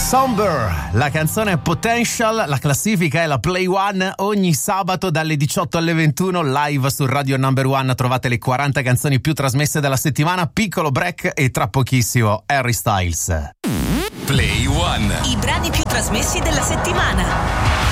Somber, la canzone è Potential, la classifica è la Play One. Ogni sabato dalle 18 alle 21 live su Radio Number One trovate le 40 canzoni più trasmesse della settimana. Piccolo break e tra pochissimo Harry Styles. Play One. I brani più trasmessi della settimana.